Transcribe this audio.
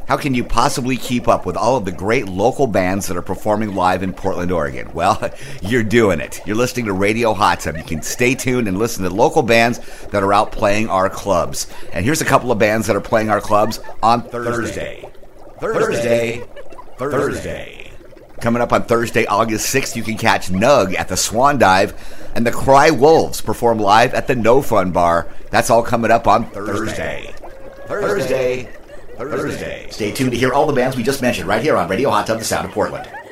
How can you possibly keep up with all of the great local bands that are performing live in Portland, Oregon? Well, you're doing it. You're listening to Radio Hot Tub. You can stay tuned and listen to local bands that are out playing our clubs. And here's a couple of bands that are playing our clubs on Thursday. Coming up on Thursday, August 6th, you can catch Nug at the Swan Dive, and the Cry Wolves perform live at the No Fun Bar. That's all coming up on Thursday. Stay tuned to hear all the bands we just mentioned right here on Radio Hot Tub, the sound of Portland.